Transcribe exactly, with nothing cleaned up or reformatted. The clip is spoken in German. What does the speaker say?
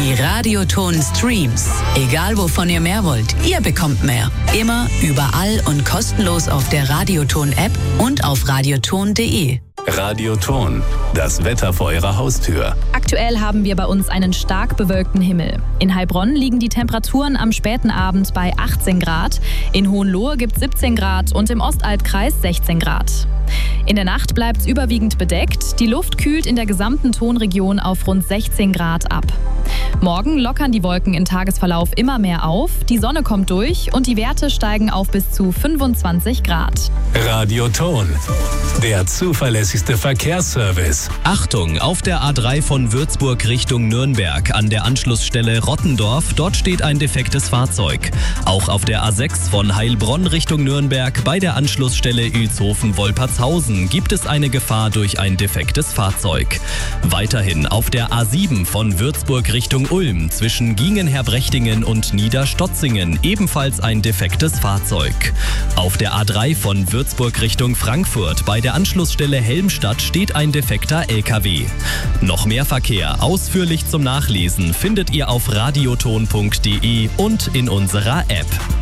Die Radioton Streams. Egal wovon ihr mehr wollt, ihr bekommt mehr. Immer, überall und kostenlos auf der Radioton-App und auf radioton punkt de. Radioton, das Wetter vor Ihrer Haustür. Aktuell haben wir bei uns einen stark bewölkten Himmel. In Heilbronn liegen die Temperaturen am späten Abend bei achtzehn Grad, in Hohenlohe gibt es siebzehn Grad und im Ostalbkreis sechzehn Grad. In der Nacht bleibt es überwiegend bedeckt, die Luft kühlt in der gesamten Tonregion auf rund sechzehn Grad ab. Morgen lockern die Wolken im Tagesverlauf immer mehr auf, die Sonne kommt durch und die Werte steigen auf bis zu fünfundzwanzig Grad. Radioton, der zuverlässigste Verkehrsservice. Achtung, auf der A drei von Würzburg Richtung Nürnberg an der Anschlussstelle Rottendorf, dort steht ein defektes Fahrzeug. Auch auf der A sechs von Heilbronn Richtung Nürnberg bei der Anschlussstelle Ilshofen-Wolpertshausen gibt es eine Gefahr durch ein defektes Fahrzeug. Weiterhin auf der A sieben von Würzburg Richtung Ulm zwischen Giengenherbrechtingen und Niederstotzingen ebenfalls ein defektes Fahrzeug. Auf der A drei von Würzburg Richtung Frankfurt bei der Anschlussstelle Helmstadt steht ein defekter L K W. Noch mehr Verkehr ausführlich zum Nachlesen findet ihr auf radioton punkt de und in unserer App.